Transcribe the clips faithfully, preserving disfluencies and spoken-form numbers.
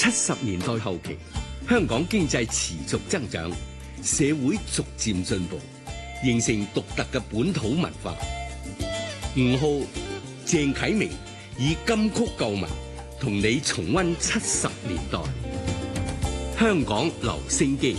七十年代後期，香港經濟持續增長，社會逐漸進步，形成獨特嘅本土文化。吳浩、鄭啟明以金曲舊聞同你重溫七十年代香港留聲機。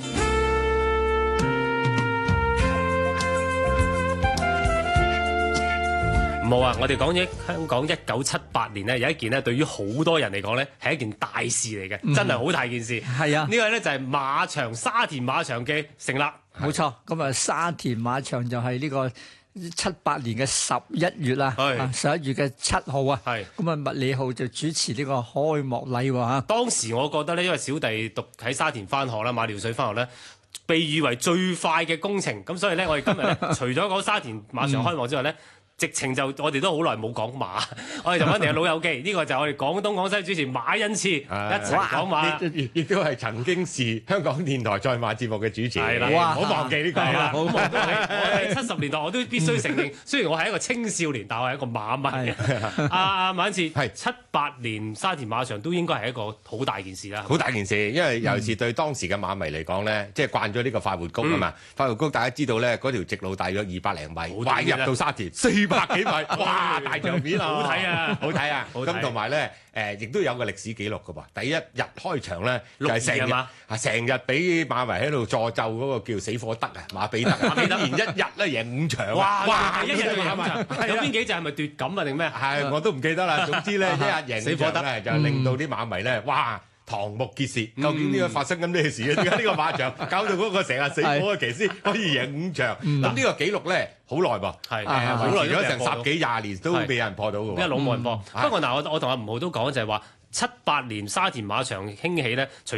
唔好啊！我哋講起香港一九七八年咧，有一件咧對於好多人嚟講咧係一件大事嚟嘅，嗯、真係好大件事。係啊，呢個咧就係馬場沙田馬場嘅成立。 冇錯，咁啊沙田馬場就係呢個七八年嘅十一月啦，十一月嘅七號啊。係咁啊，麥理浩就主持呢個開幕禮喎嚇。當時我覺得咧，因為小弟讀喺沙田翻學啦，馬料水翻學咧，被譽為最快嘅工程。咁所以咧，我哋今日咧除咗講沙田馬場開幕之外咧。嗯直情就我哋都好耐冇講馬，我哋就揾定係老友記，呢個就係我哋廣東廣西主持馬恩賜一齊講馬， 亦亦都係曾經是香港電台賽馬節目嘅主持。係啦，唔好忘記呢個啦。 咁我都係，我喺七十年代我都必須承認，雖然我係一個青少年，但我係一個馬迷。阿阿馬恩賜係七八年沙田馬場都應該係一個好大件事啦。 好大件事，因為尤其是對當時嘅馬迷嚟講咧，即係慣咗呢個快活谷啊嘛。快活谷大家知道咧，嗰條直路大約二百零米，哇入到沙田百幾米，哇大場面啊， 好睇啊， 好睇啊！咁同埋咧，誒亦都有個歷史記錄㗎喎。第一日開場咧，就係成日啊，成日俾馬迷喺度助咒嗰個叫死火德啊，馬比特，馬比特，然一日咧贏五場， 哇！一日贏五場，有邊幾隻係咪奪錦啊定咩？ 係我都唔記得啦。總之咧，一日贏死火德咧，就令到啲馬迷咧，哇！瞠目結舌，究竟呢個發生緊咩事啊？點解呢個馬場搞到嗰個成日死火嘅騎師可以贏五場？咁呢個紀錄咧好耐噃，係誒好耐咗成十幾廿年都未有人破到嘅喎， 一路冇人破。不過嗱，我我同阿吳浩都講就係話，七八年沙田馬場興起咧，除